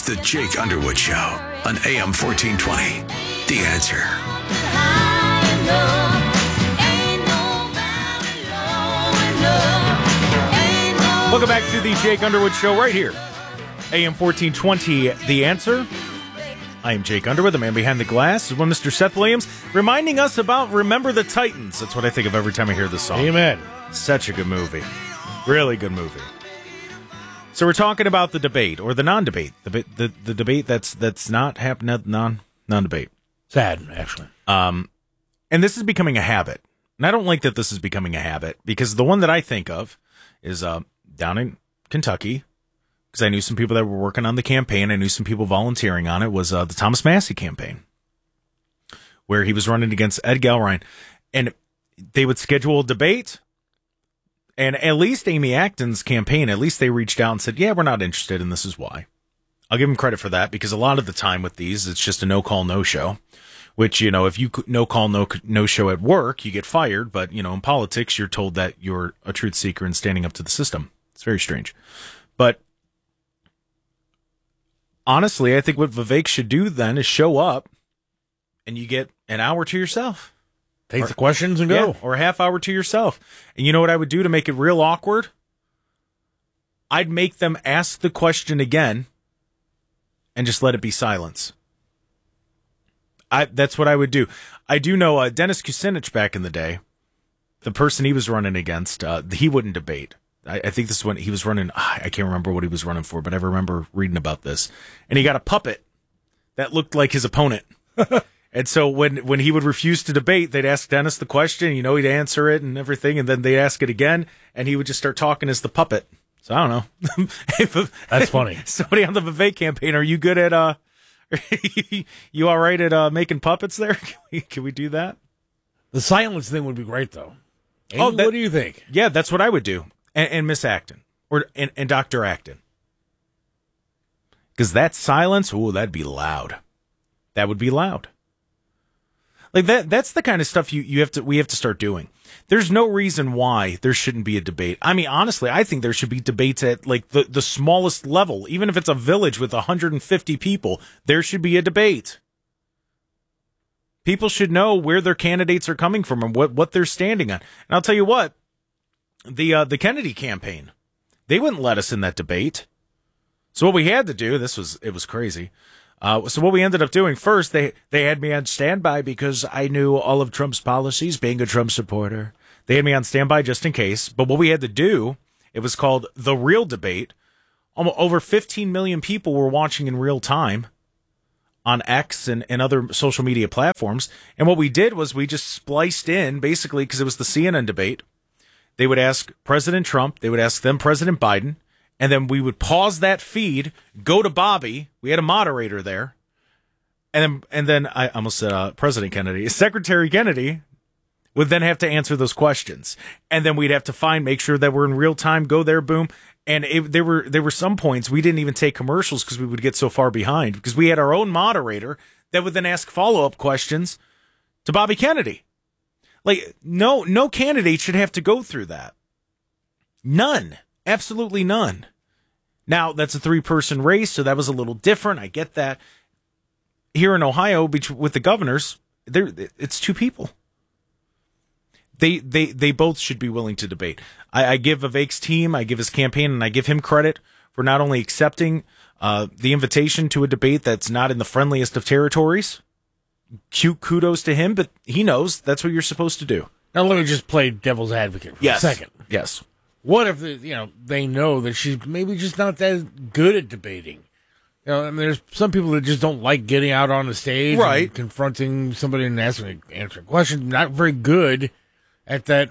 The Jake Underwood Show on AM 1420. The Answer. Welcome back to the Jake Underwood Show right here. AM 1420, The Answer. I am Jake Underwood, the man behind the glass. This is one Mr. Seth Williams reminding us about Remember the Titans. That's what I think of every time I hear this song. Amen. Such a good movie. Really good movie. So we're talking about the debate, or the non-debate. The debate that's not happening, non-debate. Sad, actually. And this is becoming a habit. And I don't like that this is becoming a habit, because the one that I think of is down in Kentucky, because I knew some people that were working on the campaign. I knew some people volunteering on it, was the Thomas Massie campaign, where he was running against Ed Galbraith. And they would schedule a debate. And at least Amy Acton's campaign, at least they reached out and said, yeah, we're not interested, and this is why. I'll give them credit for that, because a lot of the time with these, it's just a no-call, no-show, which, you know, if you no-call, no-show at work, you get fired. But, you know, in politics, you're told that you're a truth seeker and standing up to the system. It's very strange. But honestly, I think what Vivek should do then is show up, and you get an hour to yourself. Take the questions and go. Yeah, or a half hour to yourself. And you know what I would do to make it real awkward? I'd make them ask the question again and just let it be silence. That's what I would do. I do know Dennis Kucinich back in the day, the person he was running against, he wouldn't debate. I think this is when he was running, I can't remember what he was running for, but I remember reading about this. And he got a puppet that looked like his opponent. And so when he would refuse to debate, they'd ask Dennis the question, you know, he'd answer it and everything, and then they'd ask it again, and he would just start talking as the puppet. So I don't know. That's funny. Somebody on the Vivek campaign, are you good at, you all right at making puppets there? Can we do that? The silence thing would be great, though. Amy, what do you think? Yeah, that's what I would do. And Miss Acton, and Dr. Acton. Because that silence, that'd be loud. That would be loud. Like that's the kind of stuff we have to start doing. There's no reason why there shouldn't be a debate. I mean, honestly, I think there should be debates at like the smallest level. Even if it's a village with 150 people, there should be a debate. People should know where their candidates are coming from and what they're standing on. And I'll tell you what, the Kennedy campaign, they wouldn't let us in that debate. So what we had to do, it was crazy. So what we ended up doing first, they had me on standby because I knew all of Trump's policies, being a Trump supporter. They had me on standby just in case. But what we had to do, it was called The Real Debate. Over 15 million people were watching in real time on X and other social media platforms. And what we did was we just spliced in, basically, because it was the CNN debate. They would ask President Trump, they would ask them President Biden, and then we would pause that feed, go to Bobby. We had a moderator there. And then I almost said President Kennedy. Secretary Kennedy would then have to answer those questions. And then we'd have to make sure that we're in real time, go there, boom. And there were some points we didn't even take commercials because we would get so far behind, because we had our own moderator that would then ask follow-up questions to Bobby Kennedy. Like, no candidate should have to go through that. None. Absolutely none. Now, that's a 3-person race, so that was a little different. I get that. Here in Ohio, with the governors, it's 2 people. They both should be willing to debate. I give Vivek's team, I give his campaign, and I give him credit for not only accepting the invitation to a debate that's not in the friendliest of territories. Kudos to him, but he knows that's what you're supposed to do. Now, let me just play devil's advocate for a second. Yes. What if they know that she's maybe just not that good at debating? You know, I mean, there's some people that just don't like getting out on the stage, right, and confronting somebody and answering questions. Not very good at that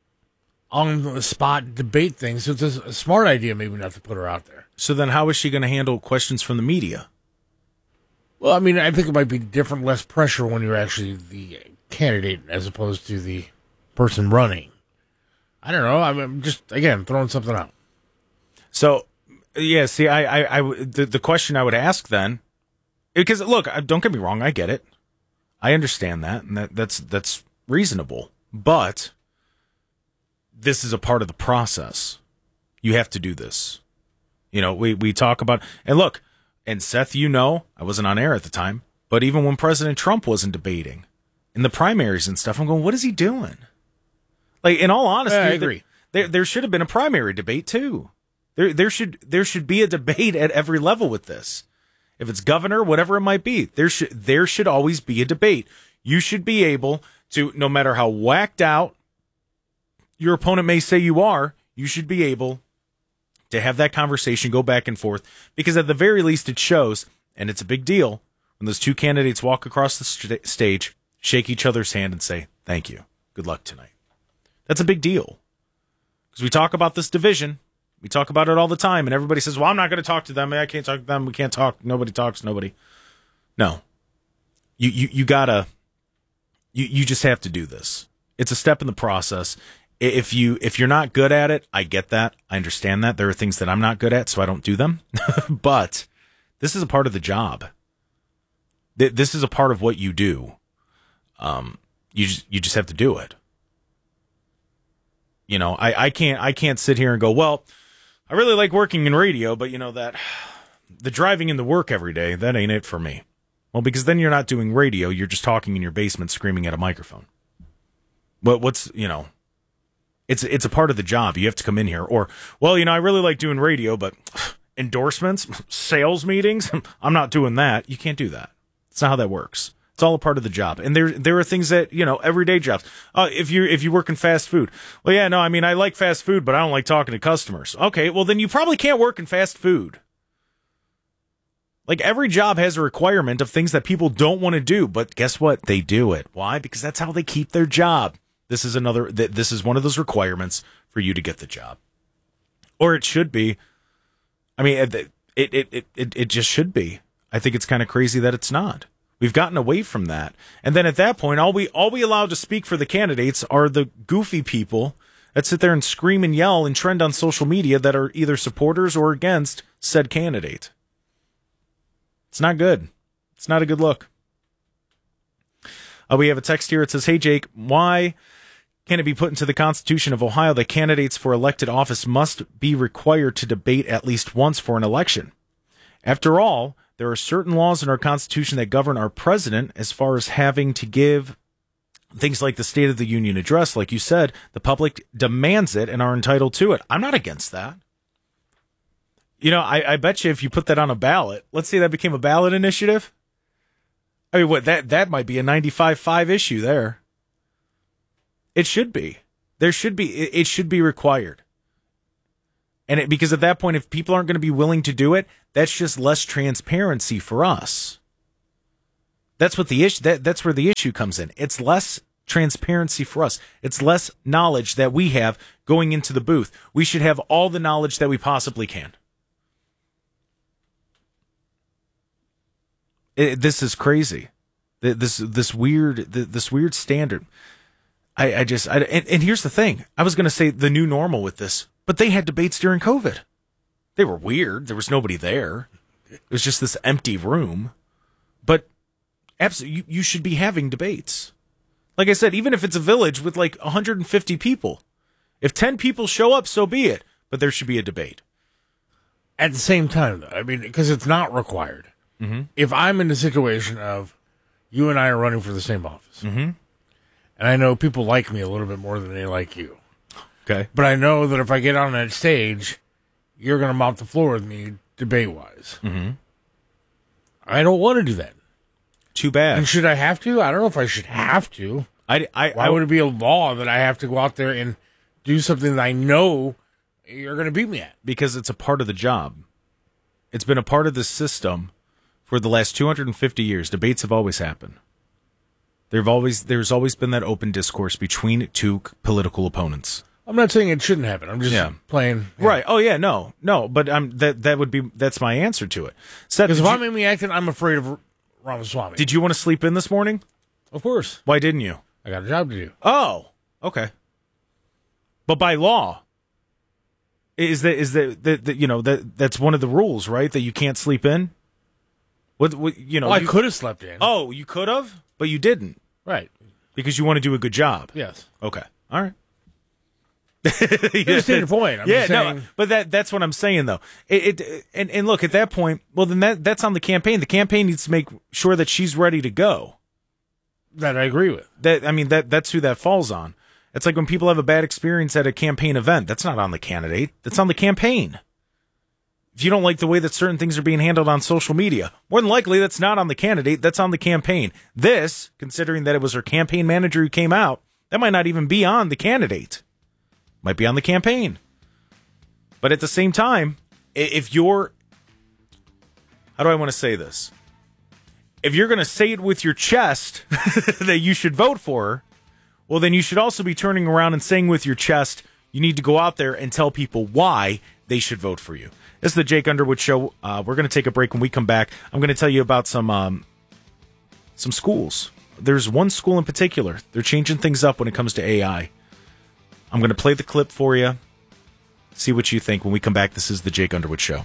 on the spot debate thing. So it's a smart idea, maybe, not to put her out there. So then, how is she going to handle questions from the media? Well, I mean, I think it might be different, less pressure when you're actually the candidate as opposed to the person running. I don't know. I'm just, again, throwing something out. So, yeah, see, the question I would ask then, because, look, don't get me wrong, I get it. I understand that, and that's reasonable. But this is a part of the process. You have to do this. You know, we talk about, and look, and Seth, I wasn't on air at the time, but even when President Trump wasn't debating in the primaries and stuff, I'm going, what is he doing? Like, in all honesty, I agree. There should have been a primary debate too. There should be a debate at every level with this. If it's governor, whatever it might be, there should always be a debate. You should be able to, no matter how whacked out your opponent may say you are, you should be able to have that conversation, go back and forth, because at the very least it shows, and it's a big deal, when those two candidates walk across the stage, shake each other's hand and say, thank you, good luck tonight. That's a big deal. Because we talk about this division, we talk about it all the time, and everybody says, well, I'm not going to talk to them, I can't talk to them, we can't talk, nobody talks, nobody. No. You gotta, you just have to do this. It's a step in the process. If you're not good at it, I get that. I understand that. There are things that I'm not good at, so I don't do them. But this is a part of the job. This is a part of what you do. You just have to do it. I can't sit here and go, well, I really like working in radio, but that the driving into work every day, that ain't it for me. Well, because then you're not doing radio, you're just talking in your basement screaming at a microphone. But it's a part of the job. You have to come in here. Or, well, I really like doing radio, but endorsements, sales meetings, I'm not doing that. You can't do that. It's not how that works. It's all a part of the job. And there are things that, everyday jobs. If you work in fast food. Well, yeah, no, I mean, I like fast food, but I don't like talking to customers. Okay, well, then you probably can't work in fast food. Like, every job has a requirement of things that people don't want to do, but guess what? They do it. Why? Because that's how they keep their job. This is one of those requirements for you to get the job. Or it should be. I mean, it just should be. I think it's kind of crazy that it's not. We've gotten away from that. And then at that point, all we allow to speak for the candidates are the goofy people that sit there and scream and yell and trend on social media that are either supporters or against said candidate. It's not good. It's not a good look. We have a text here. It says, hey, Jake, why can it be put into the Constitution of Ohio that candidates for elected office must be required to debate at least once for an election? After all, there are certain laws in our Constitution that govern our president as far as having to give things like the State of the Union address. Like you said, the public demands it and are entitled to it. I'm not against that. I bet you if you put that on a ballot, let's say that became a ballot initiative. I mean, that might be a 95-5 issue there. It should be. It should be required. And because at that point, if people aren't going to be willing to do it, that's just less transparency for us. That's what the issue. That's where the issue comes in. It's less transparency for us. It's less knowledge that we have going into the booth. We should have all the knowledge that we possibly can. This is crazy. This weird standard. And here's the thing. I was going to say the new normal with this, but they had debates during COVID. They were weird. There was nobody there. It was just this empty room. But absolutely, you should be having debates. Like I said, even if it's a village with like 150 people, if 10 people show up, so be it. But there should be a debate. At the same time, though, I mean, because it's not required. Mm-hmm. If I'm in the situation of you and I are running for the same office, mm-hmm. and I know people like me a little bit more than they like you, okay, but I know that if I get on that stage, you're going to mop the floor with me debate-wise. Mm-hmm. I don't want to do that. Too bad. And should I have to? I don't know if I should have to. Why would it be a law that I have to go out there and do something that I know you're going to beat me at? Because it's a part of the job. It's been a part of the system for the last 250 years. Debates have always happened. There's always been that open discourse between two political opponents. I'm not saying it shouldn't happen. I'm just playing. Yeah. Right. Oh yeah. No. But that's my answer to it. Because if I'm in the acting, I'm afraid of Ramaswamy. Did you want to sleep in this morning? Of course. Why didn't you? I got a job to do. Oh. Okay. But by law, that's one of the rules, right? That you can't sleep in. I could have slept in. Oh, you could have, but you didn't. Right. Because you want to do a good job. Yes. Okay. All right. I understand your point. I'm just saying, no, but that's what I'm saying though. And look, at that point, well then that's on the campaign. The campaign needs to make sure that she's ready to go. that I agree with. That's who that falls on. It's like when people have a bad experience at a campaign event. That's not on the candidate. That's on the campaign. If you don't like the way that certain things are being handled on social media, more than likely that's not on the candidate. That's on the campaign. This, considering that it was her campaign manager who came out, that might not even be on the candidate. Might be on the campaign. But at the same time, if you're... How do I want to say this? If you're going to say it with your chest that you should vote for her, well, then you should also be turning around and saying with your chest, you need to go out there and tell people why they should vote for you. This is the Jake Underwood Show. We're going to take a break. When we come back, I'm going to tell you about some schools. There's one school in particular. They're changing things up when it comes to AI. I'm going to play the clip for you. See what you think when we come back. This is the Jake Underwood Show.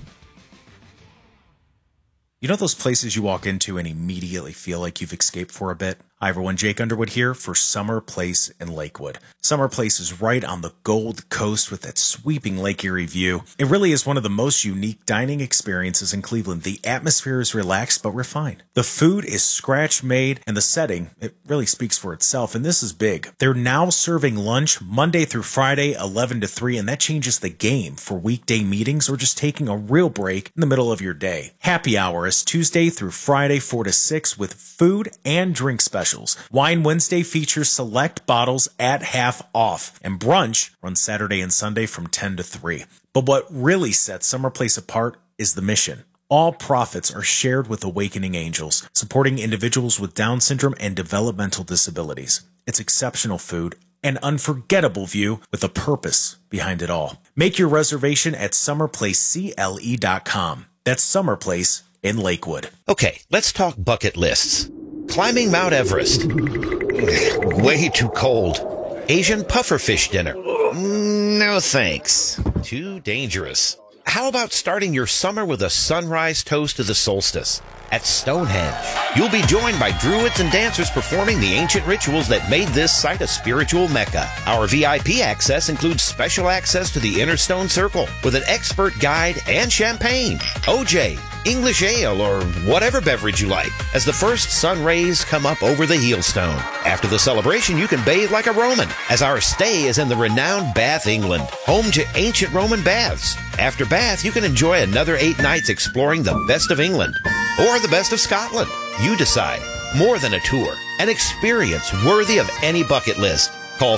You know those places you walk into and immediately feel like you've escaped for a bit? Hi everyone, Jake Underwood here for Summer Place in Lakewood. Summer Place is right on the Gold Coast with that sweeping Lake Erie view. It really is one of the most unique dining experiences in Cleveland. The atmosphere is relaxed but refined. The food is scratch-made and the setting, it really speaks for itself, and this is big. They're now serving lunch Monday through Friday, 11 to 3, and that changes the game for weekday meetings or just taking a real break in the middle of your day. Happy hour is Tuesday through Friday, 4 to 6 with food and drink specials. Wine Wednesday features select bottles at half off, and brunch runs Saturday and Sunday from 10 to 3. But what really sets Summer Place apart is the mission. All profits are shared with Awakening Angels, supporting individuals with Down syndrome and developmental disabilities. It's exceptional food, an unforgettable view with a purpose behind it all. Make your reservation at summerplacecle.com. That's Summer Place in Lakewood. Okay, let's talk bucket lists. Climbing Mount Everest. Way too cold. Asian pufferfish dinner. No thanks. Too dangerous. How about starting your summer with a sunrise toast to the solstice? At Stonehenge, you'll be joined by druids and dancers performing the ancient rituals that made this site a spiritual mecca. Our VIP access includes special access to the Inner Stone Circle with an expert guide and champagne, OJ, English ale, or whatever beverage you like, as the first sun rays come up over the Heelstone. After the celebration, you can bathe like a Roman, as our stay is in the renowned Bath, England, home to ancient Roman baths. After Bath, you can enjoy another 8 nights exploring the best of England, or the best of Scotland. You decide. More than a tour, an experience worthy of any bucket list. Call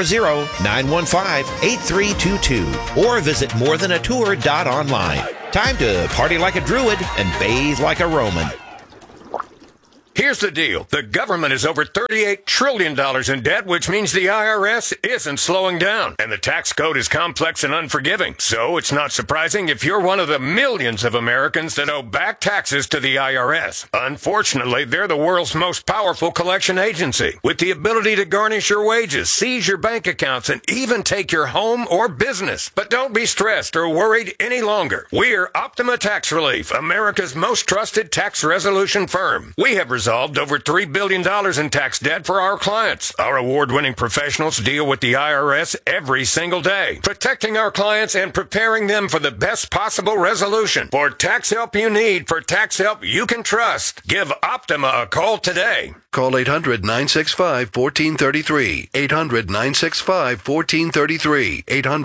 440-915-8322 or visit morethanatour.online. Time to party like a druid and bathe like a Roman. Here's the deal. The government is over $38 trillion in debt, which means the IRS isn't slowing down. And the tax code is complex and unforgiving. So it's not surprising if you're one of the millions of Americans that owe back taxes to the IRS. Unfortunately, they're the world's most powerful collection agency, with the ability to garnish your wages, seize your bank accounts, and even take your home or business. But don't be stressed or worried any longer. We're Optima Tax Relief, America's most trusted tax resolution firm. We have resolved over $3 billion in tax debt for our clients. Our award-winning professionals deal with the IRS every single day, protecting our clients and preparing them for the best possible resolution. For tax help you need, for tax help you can trust, give Optima a call today. Call 800-965-1433. 800-965-1433.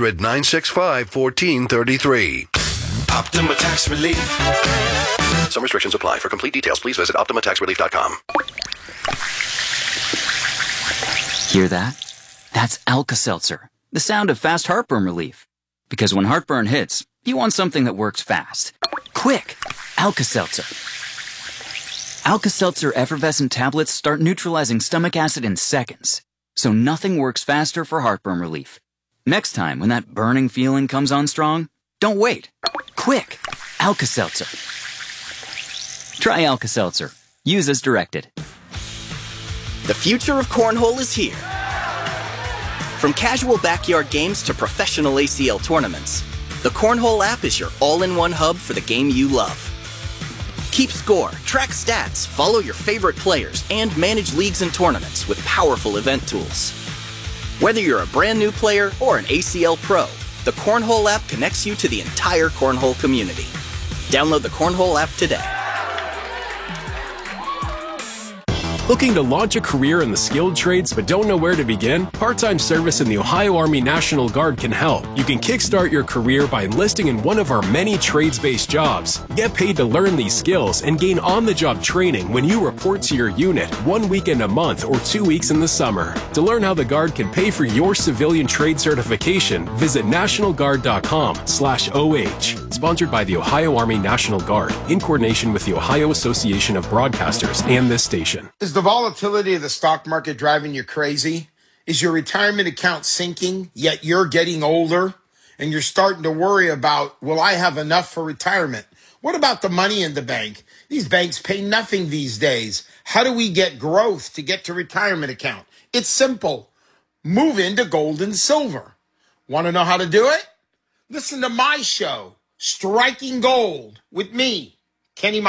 800-965-1433. Optima Tax Relief. Some restrictions apply. For complete details, please visit OptimaTaxRelief.com. Hear that? That's Alka-Seltzer, the sound of fast heartburn relief. Because when heartburn hits, you want something that works fast. Quick! Alka-Seltzer. Alka-Seltzer effervescent tablets start neutralizing stomach acid in seconds. So nothing works faster for heartburn relief. Next time, when that burning feeling comes on strong, don't wait. Quick! Alka-Seltzer. Try Alka-Seltzer. Use as directed. The future of cornhole is here. From casual backyard games to professional ACL tournaments, the Cornhole app is your all-in-one hub for the game you love. Keep score, track stats, follow your favorite players, and manage leagues and tournaments with powerful event tools. Whether you're a brand new player or an ACL pro, the Cornhole app connects you to the entire Cornhole community. Download the Cornhole app today. Looking to launch a career in the skilled trades but don't know where to begin? Part-time service in the Ohio Army National Guard can help. You can kickstart your career by enlisting in one of our many trades-based jobs. Get paid to learn these skills and gain on-the-job training when you report to your unit 1 weekend a month or 2 weeks in the summer. To learn how the Guard can pay for your civilian trade certification, visit nationalguard.com/OH. Sponsored by the Ohio Army National Guard in coordination with the Ohio Association of Broadcasters and this station. Is the volatility of the stock market driving you crazy? Is your retirement account sinking, yet you're getting older and you're starting to worry about, will I have enough for retirement? What about the money in the bank? These banks pay nothing these days. How do we get growth to get to retirement account? It's simple. Move into gold and silver. Want to know how to do it? Listen to my show, Striking Gold, with me, Kenny